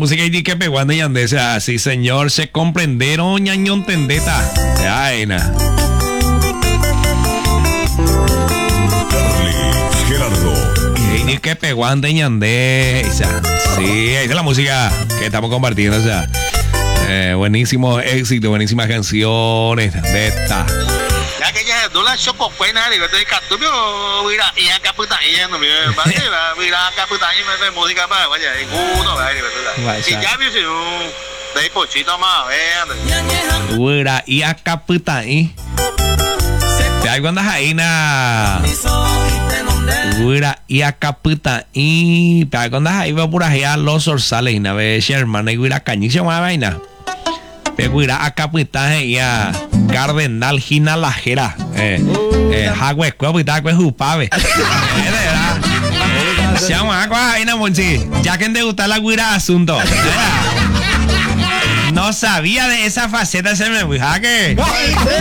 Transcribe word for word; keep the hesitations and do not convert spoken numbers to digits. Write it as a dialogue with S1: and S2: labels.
S1: música y que pegó ande yande, o sea, sí señor, se comprendieron ñañón tendeta. Ay, na.
S2: Gerardo.
S1: Y que pegó ande ñande, o sea, sí, esa es la música que estamos compartiendo, o sea, eh, buenísimo éxito, buenísimas canciones de esta.
S3: Ya que ya no la choco buena, digo, te capto, mira, y acá puta, y no me va, mira, acá puta, y me música para, vaya, y uno, vaya, y ya me dice, de pochito más, vean.
S1: Mira, y acá puta, y te hay cuando ahí na. Mira, y acá puta, y te hay cuando ahí veo por allá los orzales, y na ve Sherman, y mira, cañizo más vaina. Pero mira, acá puta, ya. Cardenal Gina Lajera, eh, eh, Hagüe, Cuevita, Cuejupave. Se llama Agua, ahí no, Monchi. Ya que te gusta la guira asunto. No sabía de esa faceta, se me fija que.